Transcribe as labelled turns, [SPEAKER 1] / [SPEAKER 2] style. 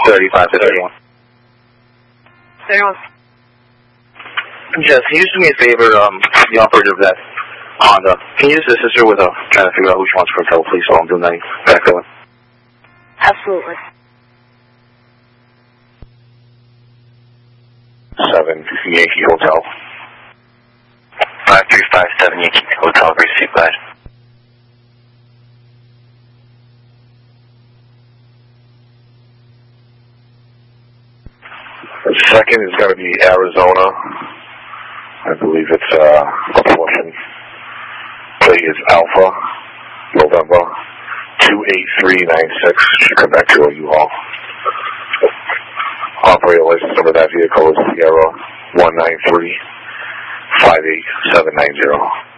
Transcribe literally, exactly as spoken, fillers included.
[SPEAKER 1] thirty-five to thirty-one.
[SPEAKER 2] thirty-one.
[SPEAKER 1] Jess, can you just do me a favor, um, the operator of that Honda, can you just assist her with uh, trying to figure out who she wants for hotel, please, while I'm doing that backfilling?
[SPEAKER 2] Absolutely.
[SPEAKER 1] Seven Yankee Hotel.
[SPEAKER 3] Five three five seven Yankee Hotel, receive glide.
[SPEAKER 1] The second is going to be Arizona. I believe it's uh, a portion. Play is Alpha, November, two eight three nine six. Should come back to a U-Haul. Operator license number of that vehicle is Sierra one nine three five eight seven nine zero.